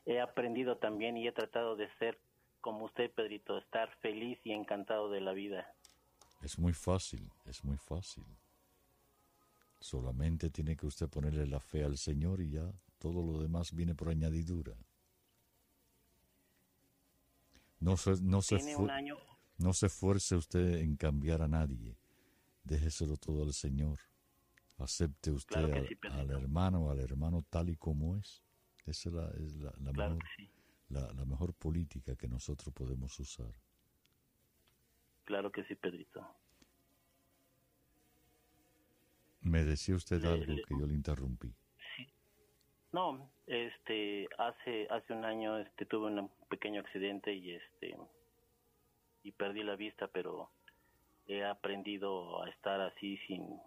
he aprendido también y he tratado de ser como usted, Pedrito, estar feliz y encantado de la vida. Es muy fácil, es muy fácil. Solamente tiene que usted ponerle la fe al Señor y ya todo lo demás viene por añadidura. No se esfuerce usted en cambiar a nadie. Déjeselo todo al Señor. Acepte usted Claro que sí, al hermano tal y como es. Esa es claro mejor, que sí. la mejor política que nosotros podemos usar. Claro que sí, Pedrito. Me decía usted algo que yo le interrumpí. Sí. No, hace un año tuve un pequeño accidente y perdí la vista, pero he aprendido a estar así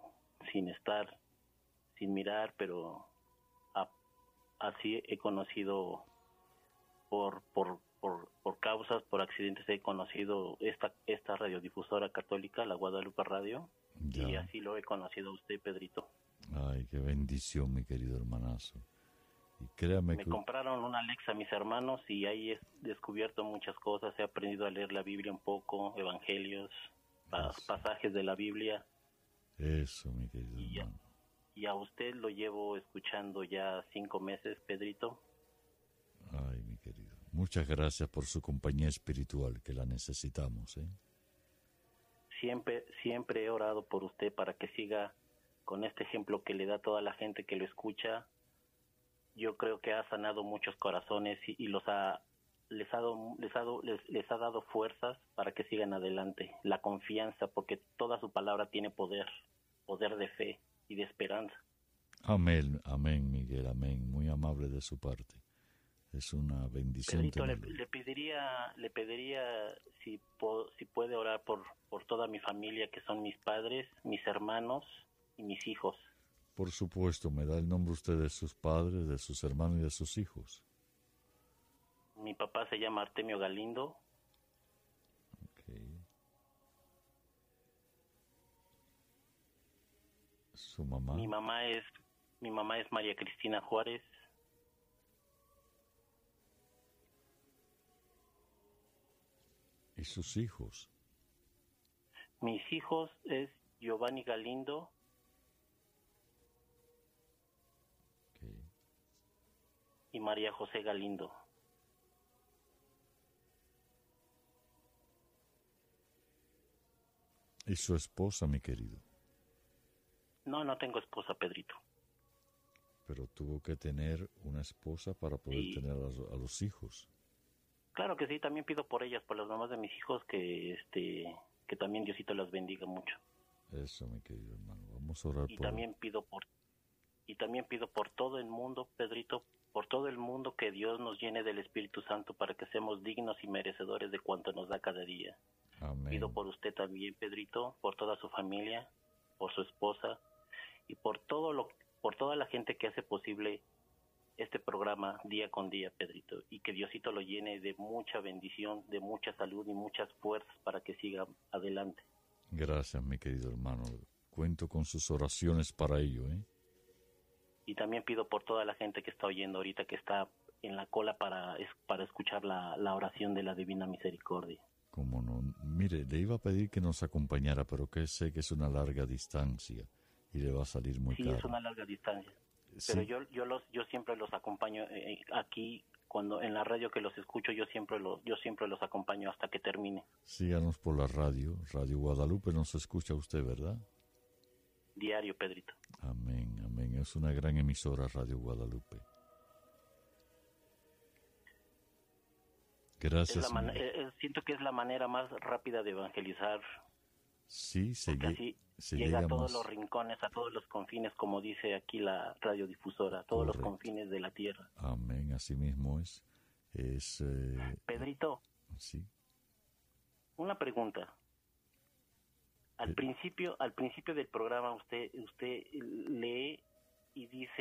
sin mirar, pero así he conocido por causas, por accidentes, he conocido esta radiodifusora católica, la Guadalupe Radio, ya. Y así lo he conocido a usted, Pedrito. Ay, qué bendición, mi querido hermanazo. Y créame Me compraron una Alexa mis hermanos y ahí he descubierto muchas cosas, he aprendido a leer la Biblia un poco, evangelios, pasajes de la Biblia. Eso, mi querido hermano. Y a usted lo llevo escuchando ya 5 meses, Pedrito. Ay, mi querido. Muchas gracias por su compañía espiritual, que la necesitamos, ¿eh? Siempre he orado por usted para que siga con este ejemplo que le da a toda la gente que lo escucha. Yo creo que ha sanado muchos corazones y les ha dado fuerzas para que sigan adelante. La confianza, porque toda su palabra tiene poder de fe y de esperanza. Amén, amén, Miguel, amén. Muy amable de su parte. Es una bendición. Pedrito, le pediría si puede orar por toda mi familia, que son mis padres, mis hermanos y mis hijos. Por supuesto, me da el nombre usted de sus padres, de sus hermanos y de sus hijos. Mi papá se llama Artemio Galindo. Okay. ¿Su mamá? Mi mamá es María Cristina Juárez. ¿Y sus hijos? Mis hijos es Giovanni Galindo. Okay. Y María José Galindo. ¿Y su esposa, mi querido? No tengo esposa, Pedrito. Pero tuvo que tener una esposa para poder tener a los hijos. Claro que sí, también pido por ellas, por las mamás de mis hijos, que también Diosito las bendiga mucho. Eso, mi querido hermano, vamos a orar y también pido por todo el mundo, Pedrito, por todo el mundo, que Dios nos llene del Espíritu Santo para que seamos dignos y merecedores de cuanto nos da cada día. Amén. Pido por usted también, Pedrito, por toda su familia, por su esposa y por toda la gente que hace posible este programa día con día, Pedrito, y que Diosito lo llene de mucha bendición, de mucha salud y muchas fuerzas para que siga adelante. Gracias, mi querido hermano. Cuento con sus oraciones para ello, ¿eh? Y también pido por toda la gente que está oyendo ahorita, que está en la cola para escuchar la oración de la Divina Misericordia. Cómo no. Mire, le iba a pedir que nos acompañara, pero que sé que es una larga distancia y le va a salir muy caro. Sí, es una larga distancia. Sí. Pero yo siempre los acompaño aquí, cuando en la radio que los escucho, yo siempre los acompaño hasta que termine. Síganos por la Radio Guadalupe nos escucha usted, ¿verdad? Diario, Pedrito. Amén, amén. Es una gran emisora, Radio Guadalupe. Gracias. Siento que es la manera más rápida de evangelizar. Sí, se llega a todos los rincones, a todos los confines, como dice aquí la radiodifusora, a todos los confines de la tierra. Amén, así mismo es. Pedrito. Sí. Una pregunta. Al principio del programa usted lee y dice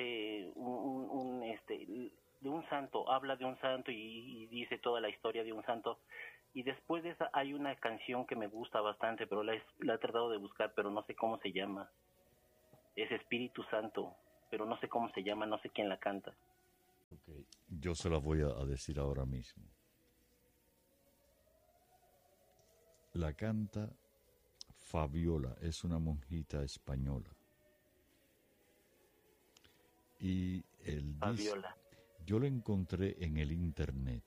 de un santo, habla de un santo y dice toda la historia de un santo. Y después de esa hay una canción que me gusta bastante, pero la he tratado de buscar, pero no sé cómo se llama. Es Espíritu Santo, pero no sé cómo se llama, no sé quién la canta. Okay. Yo se la voy a decir ahora mismo. La canta Fabiola, es una monjita española. Y el Fabiola. Yo lo encontré en el internet.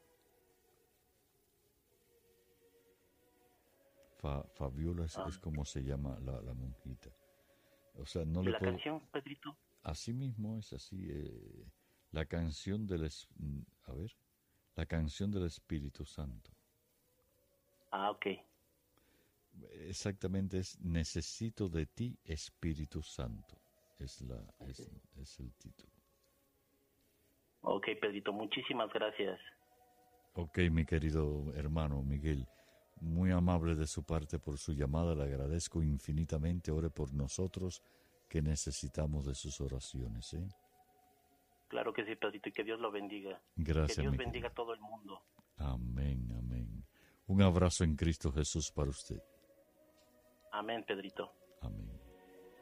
Fabiola es como se llama la monjita. O sea, no le la puedo... canción, Pedrito? Así mismo es así. La canción del... A ver. La canción del Espíritu Santo. Ok. Exactamente, es Necesito de ti, Espíritu Santo. Es el título. Ok, Pedrito, muchísimas gracias. Ok, mi querido hermano Miguel, muy amable de su parte por su llamada, le agradezco infinitamente. Ore por nosotros que necesitamos de sus oraciones. Claro que sí, Pedrito, y que Dios lo bendiga. Gracias, que Dios mi bendiga querido. a todo el mundo. Amén, amén. Un abrazo en Cristo Jesús para usted. Amén, Pedrito.